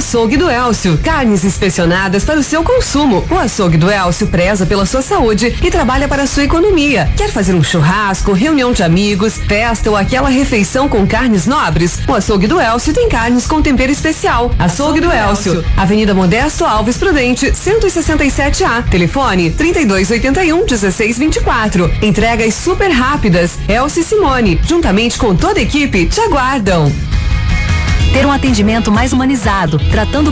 Açougue do Elcio, carnes inspecionadas para o seu consumo. O Açougue do Elcio preza pela sua saúde e trabalha para a sua economia. Quer fazer um churrasco, reunião de amigos, festa ou aquela refeição com carnes nobres? O Açougue do Elcio tem carnes com tempero especial. Açougue do Elcio, Avenida Modesto Alves Prudente, 167A. Telefone 3281-1624. Entregas super rápidas. Elcio e Simone, juntamente com toda a equipe, te aguardam. Ter um atendimento mais humanizado, tratando